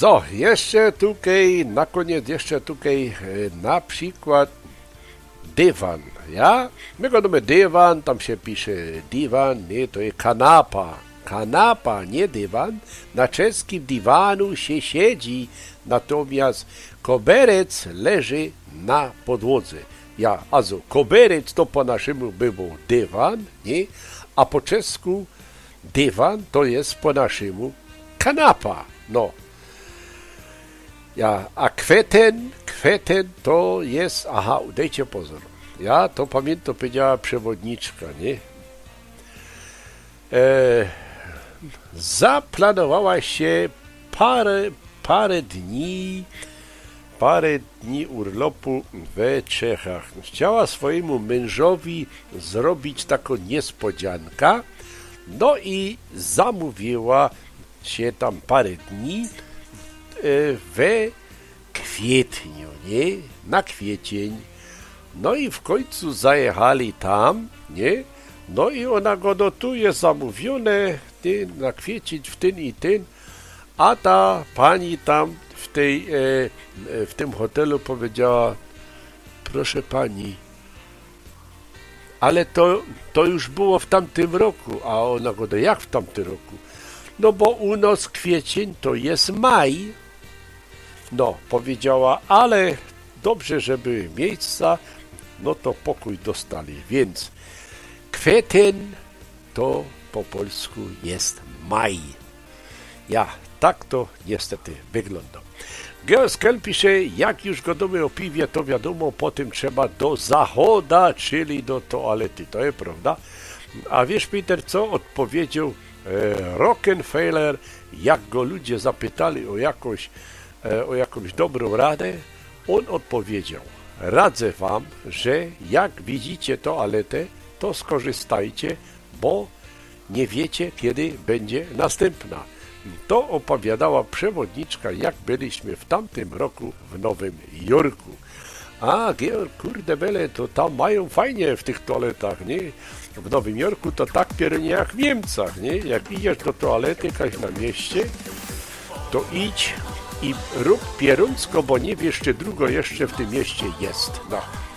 So, jeszcze tutaj, na koniec jeszcze tutaj na przykład dywan, ja? My go mamy dywan, tam się pisze dywan, nie, to jest kanapa. Kanapa, nie dywan. Na czeskim dywanu się siedzi, natomiast koberec leży na podłodze. Ja, also koberec to po naszemu było dywan, nie? A po czesku dywan to jest po naszemu kanapa, no. Ja, a kweten to jest, aha, dajcie pozor. Ja to pamiętam, powiedziała przewodniczka, nie? Zaplanowała się parę dni urlopu we Czechach. Chciała swojemu mężowi zrobić taką niespodziankę, no i zamówiła się tam parę dni we kwietniu, nie? Na kwiecień. No i w końcu zajechali tam, nie? No i ona go, no tu jest zamówione, nie? Na kwiecień w ten i ten, a ta pani tam w tym hotelu powiedziała, proszę pani, ale to już było w tamtym roku, a ona go, no jak w tamtym roku? No bo u nas kwiecień to jest maj. No, powiedziała, ale dobrze, że były miejsca, no to pokój dostali, więc kwiecień to po polsku jest maj. Ja, tak to niestety wygląda. Geoskel pisze, jak już gadamy o piwie, to wiadomo, potem trzeba do zachoda, czyli do toalety, to jest prawda. A wiesz, Peter, co odpowiedział Rockefeller, jak go ludzie zapytali o jakąś dobrą radę? On odpowiedział, radzę wam, że jak widzicie toaletę, to skorzystajcie, bo nie wiecie, kiedy będzie następna. To opowiadała przewodniczka, jak byliśmy w tamtym roku w Nowym Jorku. A, kurde bele, to tam mają fajnie w tych toaletach, nie? W Nowym Jorku to tak piernie jak w Niemcach, nie? Jak idziesz do toalety jakaś na mieście, to idź i rób pieruncko, bo nie wiesz, czy drugo jeszcze w tym mieście jest. No.